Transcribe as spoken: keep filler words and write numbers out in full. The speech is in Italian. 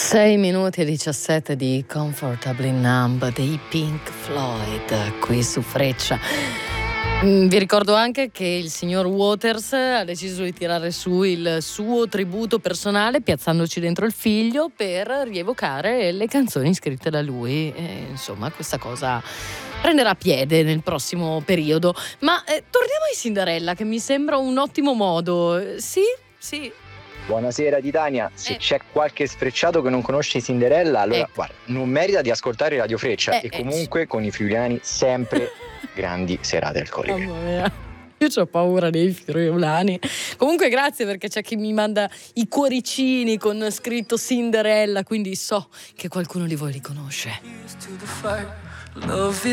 sei minuti e diciassette di Comfortably Numb dei Pink Floyd qui su Freccia. Vi ricordo anche che il signor Waters ha deciso di tirare su il suo tributo personale piazzandoci dentro il figlio per rievocare le canzoni scritte da lui. E, insomma, questa cosa prenderà piede nel prossimo periodo. Ma eh, torniamo ai Cinderella, che mi sembra un ottimo modo. Sì? Sì. Buonasera Titania, se eh. c'è qualche sfrecciato che non conosce Cinderella, allora ecco. guarda, non merita di ascoltare Radio Freccia eh, e comunque eh. con i friulani sempre grandi serate alcoliche. Mamma mia, io ho paura dei friulani. Comunque grazie, perché c'è chi mi manda i cuoricini con scritto Cinderella, quindi so che qualcuno di voi li conosce.